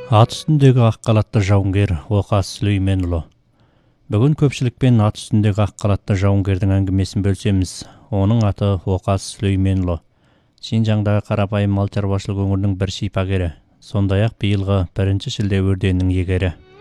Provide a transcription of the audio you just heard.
Ат үстіндегі ақ қалатты жауынгер Оқас Сүлейменұлы. Бүгін көпшілікпен ат үстіндегі ақ қалатты жауынгердің әңгімесін бөлсеміз. Оның аты Оқас Сүлейменұлы. Шинжаңдағы қарапайым мал шаруашылық өңірінің бір шипагері. Сондай-ақ биылғы 1 шілде өрденінің егері.